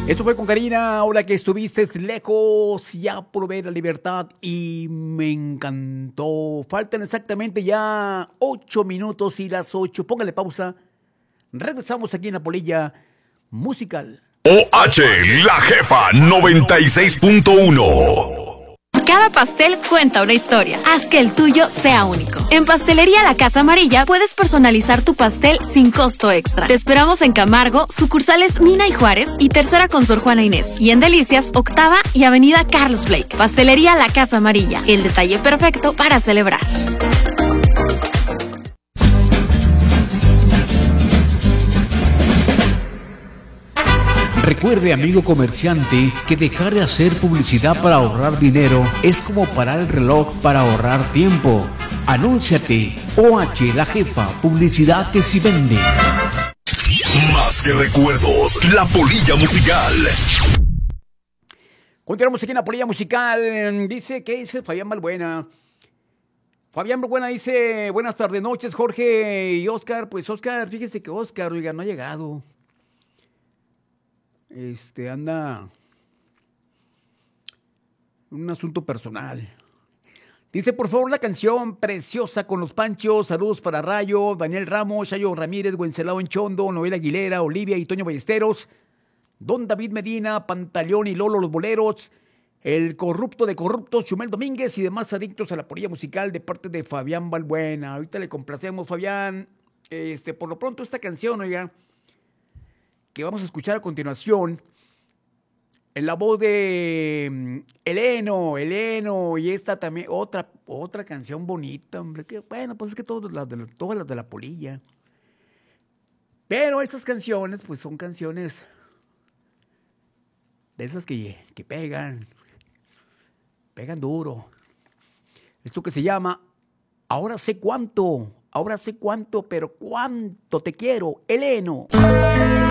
Esto fue con Karina, ahora que estuviste lejos, ya probé la libertad y me encantó. Faltan exactamente ya 8 minutos y las 8. Póngale pausa. Regresamos aquí en la polilla musical. OH, la jefa 96.1. Cada pastel cuenta una historia. Haz que el tuyo sea único. En Pastelería La Casa Amarilla puedes personalizar tu pastel sin costo extra. Te esperamos en Camargo, sucursales Mina y Juárez y Tercera con Sor Juana Inés. Y en Delicias, Octava y Avenida Carlos Blake. Pastelería La Casa Amarilla, el detalle perfecto para celebrar. Recuerde, amigo comerciante, que dejar de hacer publicidad para ahorrar dinero es como parar el reloj para ahorrar tiempo. Anúnciate. OH, la jefa, publicidad que sí vende. Más que recuerdos, la polilla musical. Continuamos aquí en la polilla musical. Dice, ¿qué dice Fabián Balbuena? Fabián Balbuena dice, buenas tardes, noches, Jorge y Oscar. Pues Oscar, fíjese que Oscar, oiga, no ha llegado. Anda un asunto personal. Dice, por favor, la canción Preciosa con los Panchos. Saludos para Rayo, Daniel Ramos, Chayo Ramírez, Wencelao Enchondo, Noel Aguilera, Olivia y Toño Ballesteros, Don David Medina, Pantaleón y Lolo los Boleros, el corrupto de corruptos, Chumel Domínguez y demás adictos a la polilla musical de parte de Fabián Balbuena. Ahorita le complacemos, Fabián. Por lo pronto esta canción, oiga, que vamos a escuchar a continuación, en la voz de Eleno, y esta también, otra canción bonita, hombre, que bueno, pues es que todas las de la polilla. Pero estas canciones, pues son canciones de esas que pegan duro. Esto que se llama Ahora sé cuánto, pero cuánto te quiero, Eleno.